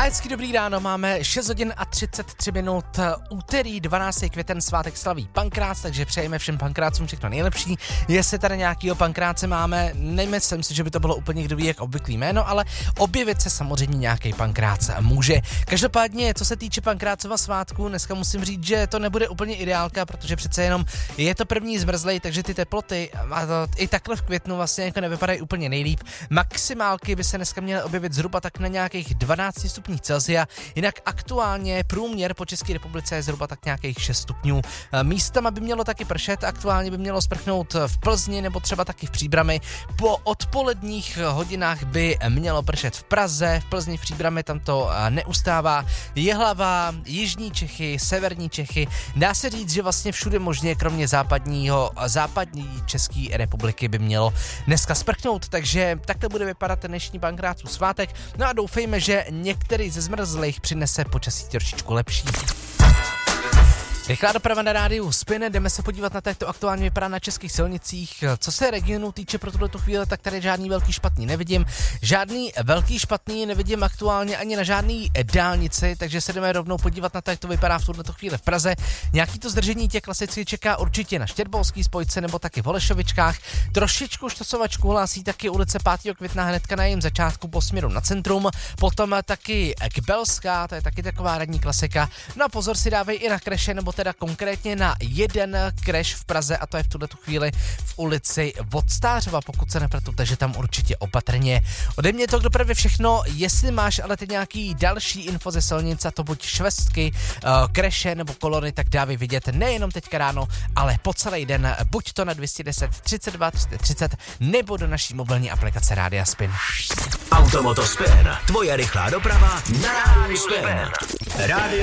Hezky dobrý ráno, máme 6 hodin a 33 minut, úterý 12. květen, svátek slaví Pankrác, takže přejeme všem pankrácům všechno nejlepší. Jestli tady nějakýho pankráce máme, nemyslím si, že by to bylo úplně kdo ví jak obvyklý jméno, ale objevit se samozřejmě nějaký pankrác může. Každopádně, co se týče Pankrácova svátku, dneska musím říct, že to nebude úplně ideálka, protože přece jenom je to první zmrzlej, takže ty teploty i takhle v květnu vlastně jako nevypadají úplně nejlíp. Maximálky by se dneska měly objevit zhruba tak na nějakých 12 stupních Celsia, jinak aktuálně průměr po České republice je zhruba tak nějakých 6 stupňů. Místama by mělo taky pršet, aktuálně by mělo sprchnout v Plzni nebo třeba taky v Příbrami. Po odpoledních hodinách by mělo pršet v Praze, v Plzni, v Příbrami, tam to neustává. Jihlava, jižní Čechy, severní Čechy. Dá se říct, že vlastně všude možně, kromě západní České republiky by mělo dneska sprchnout, takže takhle bude vypadat ten dnešní Pankrácův svátek. No a doufejme, že některý ze zmrzlých přinese počasí trošičku lepší. Rychlá doprava na rádiu Spin, jdeme se podívat na to, jak to aktuálně vypadá na českých silnicích. Co se regionu týče pro tuto chvíli, tak tady žádný velký špatný nevidím. Žádný velký špatný nevidím aktuálně ani na žádný dálnici, takže se jdeme rovnou podívat na to, jak to vypadá v tuto chvíli v Praze. Nějaký to zdržení tě klasicky čeká určitě na Štěrbolský spojce nebo taky v Holešovičkách. Trošičku štosovačku hlásí taky ulice 5. května hnedka na jejím začátku po směru na centrum. Potom taky Kbelská, to je taky taková radní klasika. No a pozor si dávej i na kreše, nebo teda konkrétně na jeden crash v Praze, a to je v tuto chvíli v ulici Vodstářova, pokud se nepletu, takže tam určitě opatrně. Ode mě to k dopravě všechno, jestli máš ale ty nějaký další info ze silnic, a to buď švestky, crashe nebo kolony, tak dávej vidět nejenom teďka ráno, ale po celý den, buď to na 210 32 30 nebo do naší mobilní aplikace Rádia Spin. Automoto Spin, tvoje rychlá doprava na Rádiu Spin. Rádio